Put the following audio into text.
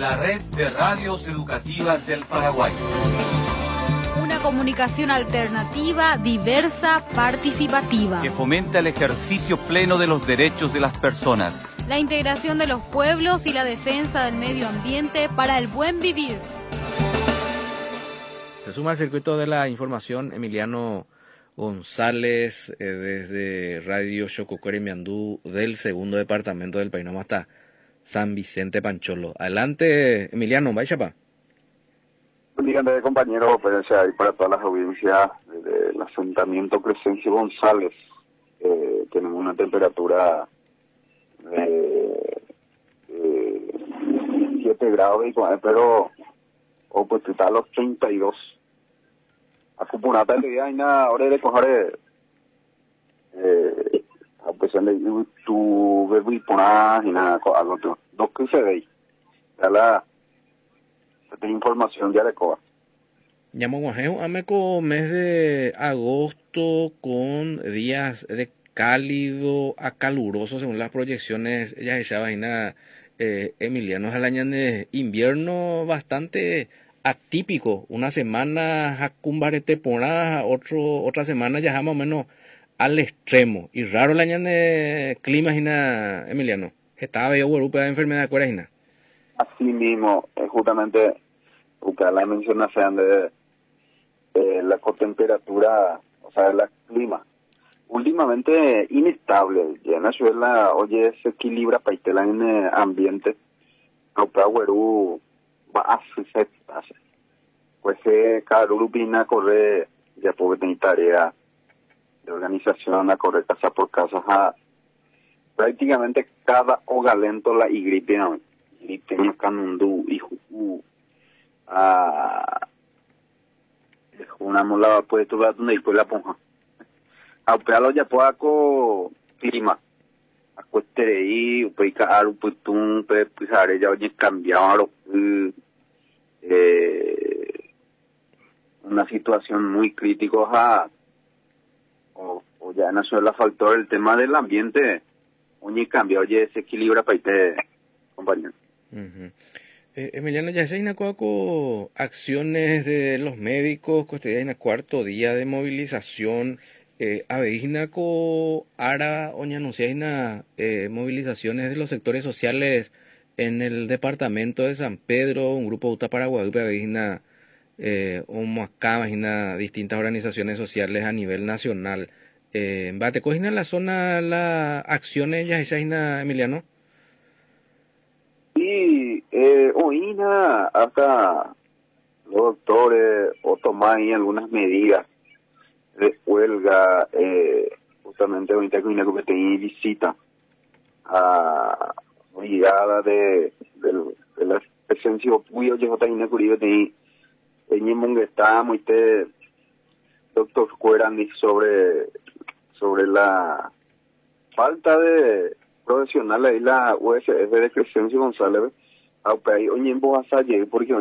la red de radios educativas del Paraguay. Una comunicación alternativa, diversa, participativa. Que fomenta el ejercicio pleno de los derechos de las personas. La integración de los pueblos y la defensa del medio ambiente para el buen vivir. Se suma al circuito de la información Emiliano González desde Radio Xococore Miandú del segundo departamento del Painoma hasta San Vicente Pancholo. Adelante, Emiliano, vaya pa. Buen día, compañeros, pues ahí para todas las audiencias del asentamiento Crescencio González. Tenemos una temperatura de 7 grados, pero pues está a los 32. Acumulata el día, hay nada, ahora de coger a pesar de tu verbo y poner y nada, algo tú. Dos que se ve, ya la información ya de coba. Llamo Guajeo, ameco mes de agosto con días de cálido a caluroso según las proyecciones, ya esa vaina Emiliano es el año de invierno bastante atípico, una semana jacumbarete temporada, otra semana ya más o menos al extremo, y raro el año de clima, Emiliano, estaba bello Europa de enfermedad, ¿cuál? Así mismo, justamente, porque la mencionación de la temperatura, o sea, el clima, últimamente inestable, ya en Venezuela, oye, se equilibra para en el ambiente, no, va a hacer, pues cada grupina corre, ya puede tener tarea de organización a correr casa por casa, prácticamente cada hogalento la igripe, y tenía canundú y una mola pues tu gato y pues la ponja a pealo ya poco clima a cuestere y pues caro pues tú pues haré ya oye cambiaron una situación muy crítica o ya en Venezuela faltó el tema del ambiente oye cambia oye se equilibra para irte compañero. Emiliano, ya se inacuaco acciones de los médicos, cotidiana cuarto día de movilización, aveinaco ara oña anunciaina movilizaciones de los sectores sociales en el departamento de San Pedro, un grupo de Uta Paraguay, aveina acá, imagina distintas organizaciones sociales a nivel nacional. ¿Te cogina en la zona las acciones ya esa Emiliano? Sí, oína hasta los doctores o tomar ahí algunas medidas de huelga, justamente ahorita que tenía visita a llegada de la presencia muy oye J. Curibe teníamos que está muy doctor Cuerandi sobre la falta de profesional ahí la USF de Crescencio González, aunque ahí oye en Boasalle porque